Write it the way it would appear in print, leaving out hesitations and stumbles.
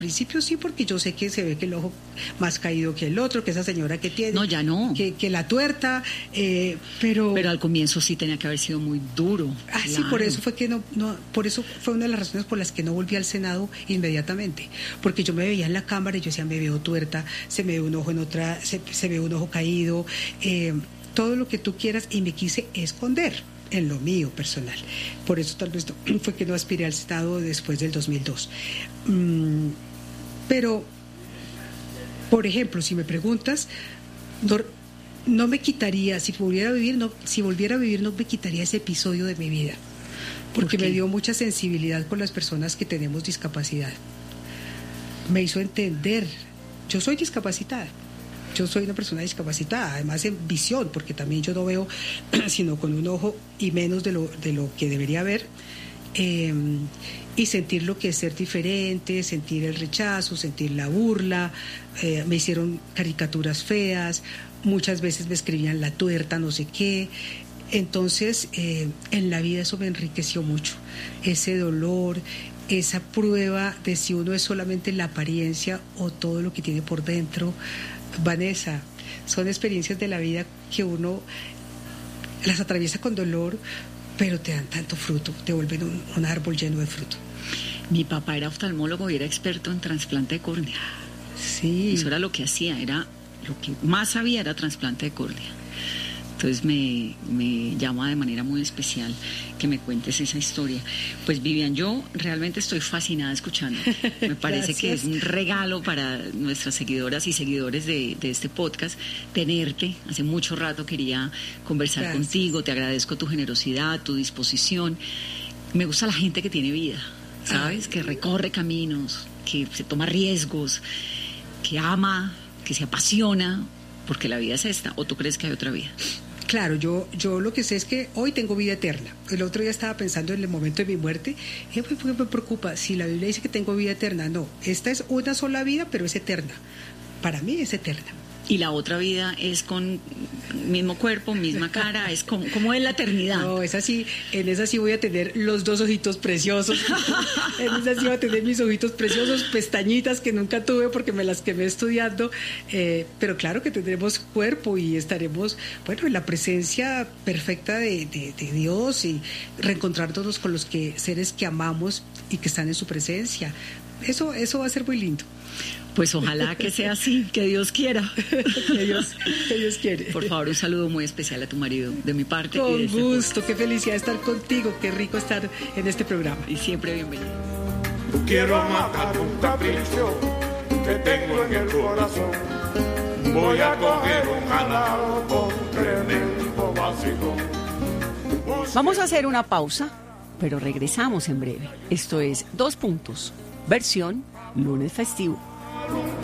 principio sí, porque yo sé que se ve que el ojo más caído que el otro, que esa señora que tiene. No, ya no. Que la tuerta, pero al comienzo sí tenía que haber sido muy duro. Ah, claro. Sí, por eso fue que por eso fue una de las razones por las que no volví al Senado inmediatamente, porque yo me veía en la cámara y yo decía, me veo tuerta, se me ve un ojo en otra, se ve un ojo caído, todo lo que tú quieras, y me quise esconder en lo mío personal. Por eso tal vez fue que no aspiré al Senado después del 2002. Pero, por ejemplo, si me preguntas, no me quitaría, si volviera a vivir, no me quitaría ese episodio de mi vida, porque me dio mucha sensibilidad con las personas que tenemos discapacidad. Me hizo entender, yo soy discapacitada. Yo soy una persona discapacitada, además en visión, porque también yo no veo sino con un ojo y menos de lo que debería ver, y sentir lo que es ser diferente, sentir el rechazo, sentir la burla. Me hicieron caricaturas feas, muchas veces me escribían la tuerta, no sé qué. Entonces, en la vida eso me enriqueció mucho, ese dolor, esa prueba de si uno es solamente la apariencia o todo lo que tiene por dentro. Vanessa, son experiencias de la vida que uno las atraviesa con dolor, pero te dan tanto fruto, te vuelven un árbol lleno de fruto. Mi papá era oftalmólogo y era experto en trasplante de córnea. Sí. Eso era lo que hacía, era lo que más sabía era trasplante de córnea. Entonces me llama de manera muy especial que me cuentes esa historia. Pues Vivian, yo realmente estoy fascinada escuchando. Me parece que es un regalo para nuestras seguidoras y seguidores de este podcast tenerte. Hace mucho rato quería conversar contigo. Te agradezco tu generosidad, tu disposición. Me gusta la gente que tiene vida, ¿sabes? Que recorre caminos, que se toma riesgos, que ama, que se apasiona, porque la vida es esta. ¿O tú crees que hay otra vida? Claro, yo lo que sé es que hoy tengo vida eterna. El otro día estaba pensando en el momento de mi muerte. ¿Por qué me preocupa? Si la Biblia dice que tengo vida eterna, no. Esta es una sola vida, pero es eterna. Para mí es eterna. Y la otra vida es con mismo cuerpo, misma cara, es como es la eternidad. No, es así, en esa sí voy a tener los dos ojitos preciosos, en esa sí voy a tener mis ojitos preciosos, pestañitas que nunca tuve porque me las quemé estudiando, pero claro que tendremos cuerpo y estaremos, bueno, en la presencia perfecta de Dios y reencontrándonos con los seres que amamos y que están en su presencia. Eso va a ser muy lindo. Pues ojalá que sea así, que Dios quiera. que Dios quiere. Por favor, un saludo muy especial a tu marido, de mi parte. Con gusto, qué felicidad estar contigo, qué rico estar en este programa. Y siempre bienvenido. Quiero matar un capricho que tengo en el corazón. Voy a coger un jalao con tremendo vacilón. Vamos a hacer una pausa, pero regresamos en breve. Esto es 2 Puntos, versión lunes festivo.